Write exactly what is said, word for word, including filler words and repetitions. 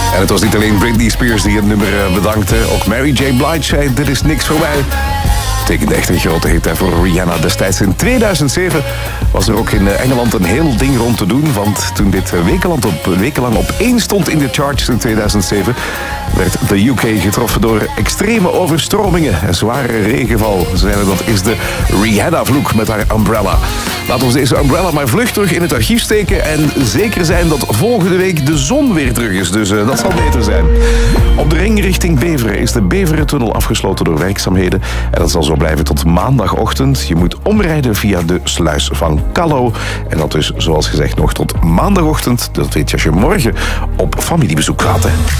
En het was niet alleen Britney Spears die het nummer bedankte. Ook Mary J. Blige zei, dit is niks voor mij. Betekende echt een grote hit voor Rihanna destijds. In tweeduizend zeven was er ook in Engeland een heel ding rond te doen. Want toen dit wekenlang op, wekenlang op één stond in de charts in tweeduizend zeven... werd de U K getroffen door extreme overstromingen en zware regenval. Ze zeiden dat is de Rihanna-vloek met haar umbrella. Laten we deze umbrella maar vlug terug in het archief steken en zeker zijn dat volgende week de zon weer terug is. Dus uh, dat zal beter zijn. Op de ring richting Beveren is de Beverentunnel afgesloten door werkzaamheden. En dat zal zo blijven tot maandagochtend. Je moet omrijden via de sluis van Callo. En dat dus, zoals gezegd, nog tot maandagochtend. Dat weet je als je morgen op familiebezoek gaat. Hè.